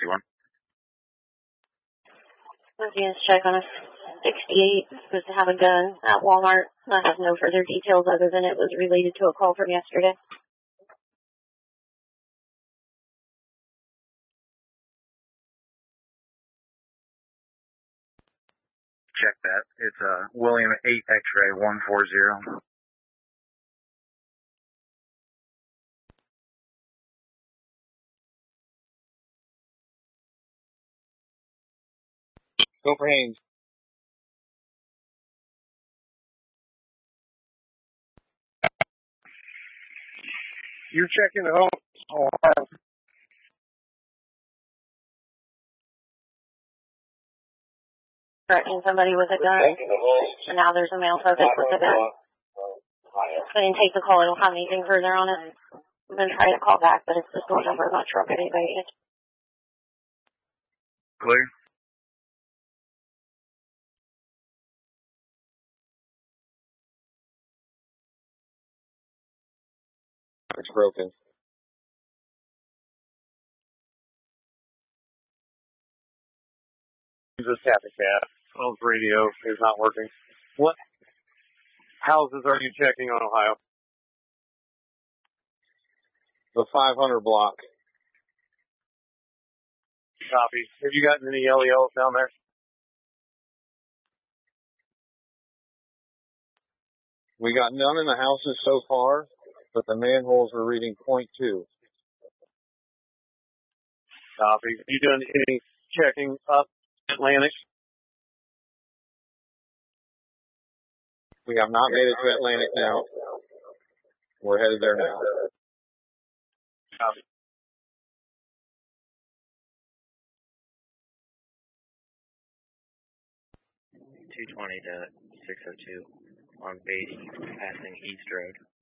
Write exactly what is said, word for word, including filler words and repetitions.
sixty-one. Let's check on a sixty-eight, supposed to have a gun at Walmart. I have no further details other than it was related to a call from yesterday. Check that. It's uh, William eight X-ray one four zero. Go for Haynes. You're checking the home. Oh, Threatening somebody with a gun, and now there's a male focus with a gun. I didn't take the call. I don't have anything further on it. I'm going to try to call back, but it's just going over my truck at anybody. Clear. It's broken. This Happy Cat. Phone's radio is not working. What houses are you checking on Ohio? The five hundred block. Copy. Have you gotten any L E Ls down there? We got none in the houses so far, but the manholes are reading point two. Copy. You doing any checking up Atlantic? We have not made it to Atlantic now. We're headed there now. Copy. two twenty to six oh two on Beatty, passing East Road.